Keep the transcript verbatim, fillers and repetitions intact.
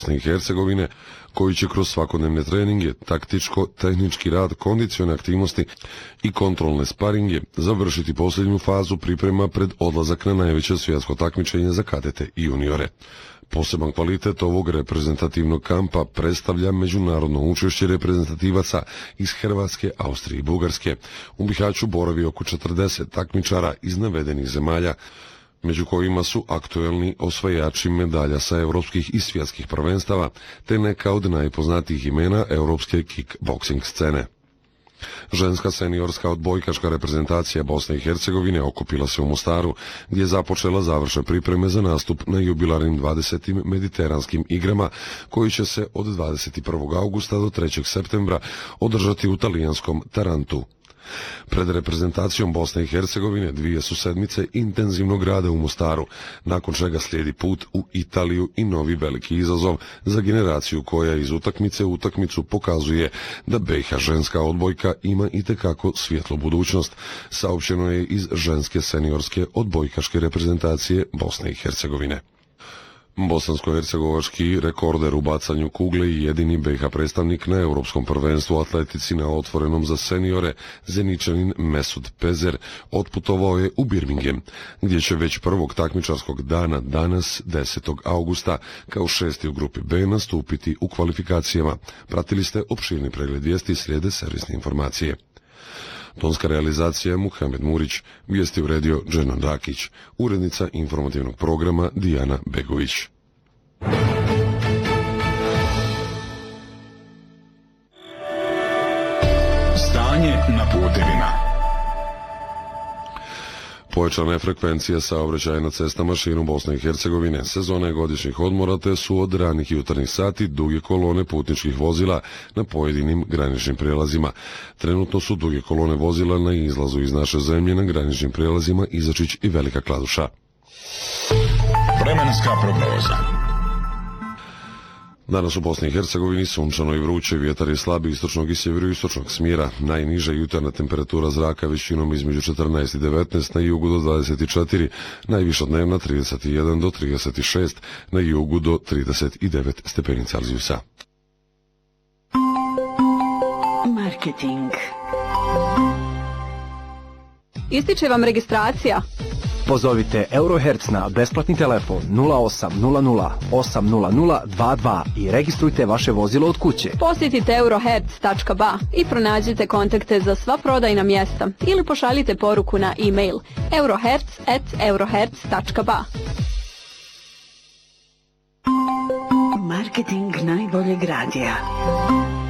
Bosne i Hercegovine, koji će kroz svakodnevne treninge, taktičko-tehnički rad, kondicione aktivnosti i kontrolne sparinge završiti posljednju fazu priprema pred odlazak na najveće svjetsko takmičenje za kadete i juniore. Poseban kvalitet ovog reprezentativnog kampa predstavlja međunarodno učešće reprezentativaca iz Hrvatske, Austrije i Bugarske. U Bihaću boravi oko četrdeset takmičara iz navedenih zemalja, među kojima su aktuelni osvajači medalja sa evropskih i svjetskih prvenstava, te neka od najpoznatijih imena evropske kickboksing scene. Ženska seniorska odbojkaška reprezentacija Bosne i Hercegovine okupila se u Mostaru, gdje je započela završne pripreme za nastup na jubilarnim dvadesetim mediteranskim igrama, koji će se od dvadeset prvog augusta do trećeg septembra održati u talijanskom Tarantu. Pred reprezentacijom Bosne i Hercegovine dvije su sedmice intenzivnog rada u Mostaru, nakon čega slijedi put u Italiju i novi veliki izazov za generaciju koja iz utakmice u utakmicu pokazuje da B i H ženska odbojka ima itekako svjetlu budućnost, saopćeno je iz ženske seniorske odbojkaške reprezentacije Bosne i Hercegovine. Bosansko-hercegovački rekorder u bacanju kugle i jedini B i H predstavnik na Europskom prvenstvu u atletici na otvorenom za seniore, Zeničanin Mesud Pezer, otputovao je u Birmingham, gdje će već prvog takmičarskog dana, danas desetog augusta, kao šesti u grupi B nastupiti u kvalifikacijama. Pratili ste opširni pregled vijesti, slijede servisne informacije. Tonska realizacija je Muhamed Murić, vijesti uredio Dženan Rakić, urednica informativnog programa Dijana Begović. Stanje na putevima. Pojačana je frekvencija saobraćaja na cestama širom Bosne i Hercegovine. Sezona je godišnjih odmora, te su od ranih jutarnjih sati duge kolone putničkih vozila na pojedinim graničnim prijelazima. Trenutno su duge kolone vozila na izlazu iz naše zemlje na graničnim prijelazima Izačić i Velika Kladuša. Vremenska prognoza. Danas u Bosni i Hercegovini sunčano i vruće, vjetar je slabi istočnog i sjeveroistočnog smjera. Najniža jutarnja temperatura zraka većinom između četrnaest i devetnaest, na jugu do dvadeset četiri, najviša dnevna trideset jedan do trideset šest, na jugu do trideset devet stepeni Celzijusa. Marketing. Ističe vam registracija. Pozovite Eurohertz na besplatni telefon nula osam nula nula osam nula nula dva dva i registrujte vaše vozilo od kuće. Posjetite eurohertz tačka ba i pronađite kontakte za sva prodajna mjesta ili pošaljite poruku na e-mail eurohertz at eurohertz tačka ba. Marketing najboljeg radija.